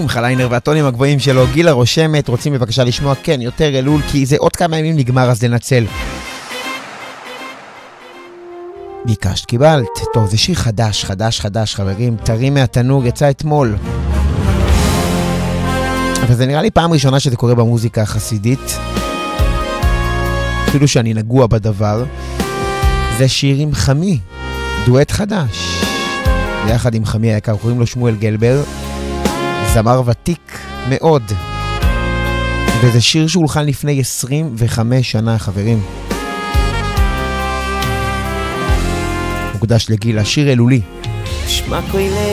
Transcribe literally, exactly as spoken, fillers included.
שמחה ליינר והטונים הגבוהים שלו. גילה רושמת, רוצים בבקשה לשמוע? כן, יותר אלול, כי זה עוד כמה ימים נגמר, אז לנצל. ביקשת, קיבלת. טוב, זה שיר חדש, חדש, חדש, חברים. טרי מהתנור, יצא אתמול. אבל זה נראה לי פעם ראשונה שזה קורה במוזיקה החסידית. אפילו שאני נגוע בדבר. זה שיר עם חמי, דואט חדש. ביחד עם חמי היקר, קוראים לו שמואל גלבר. זמר ותיק מאוד. וזה שיר שהולחן לפני עשרים וחמש שנה, חברים. מוקדש לגיל, השיר אלולי. שמע כוילה